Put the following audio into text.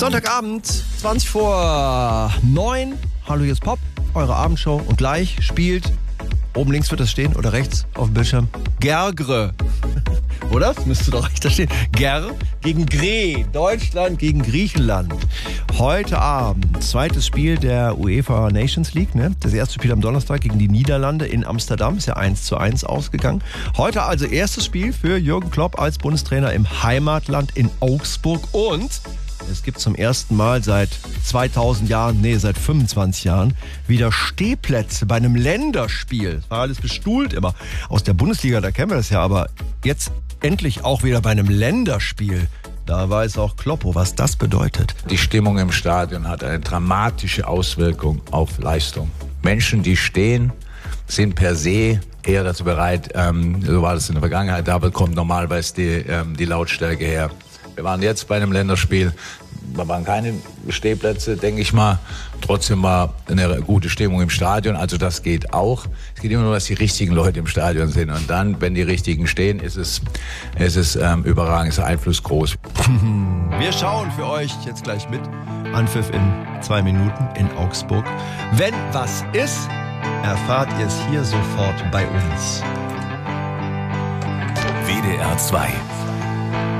Sonntagabend, 20 vor 9. Hallo, hier ist Pop, eure Abendshow. Und gleich spielt, oben links wird das stehen oder rechts auf dem Bildschirm, Gergre. Oder? Das müsste doch recht da stehen. Ger gegen Gre. Deutschland gegen Griechenland. Heute Abend, zweites Spiel der UEFA Nations League. Ne? Das erste Spiel am Donnerstag gegen die Niederlande in Amsterdam. Ist ja 1:1 ausgegangen. Heute also erstes Spiel für Jürgen Klopp als Bundestrainer im Heimatland in Augsburg. Und es gibt zum ersten Mal seit 2000 Jahren, seit 25 Jahren, wieder Stehplätze bei einem Länderspiel. Das war alles bestuhlt immer. Aus der Bundesliga, da kennen wir das ja, aber jetzt endlich auch wieder bei einem Länderspiel. Da weiß auch Kloppo, was das bedeutet. Die Stimmung im Stadion hat eine dramatische Auswirkung auf Leistung. Menschen, die stehen, sind per se eher dazu bereit, so war das in der Vergangenheit, da kommt normalerweise die Lautstärke her. Wir waren jetzt bei einem Länderspiel, da waren keine Stehplätze, denke ich mal. Trotzdem war eine gute Stimmung im Stadion, also das geht auch. Es geht immer nur, dass die richtigen Leute im Stadion sind. Und dann, wenn die richtigen stehen, ist es überragend, ist der Einfluss groß. Wir schauen für euch jetzt gleich mit. Anpfiff in 2 Minuten in Augsburg. Wenn was ist, erfahrt ihr es hier sofort bei uns. WDR 2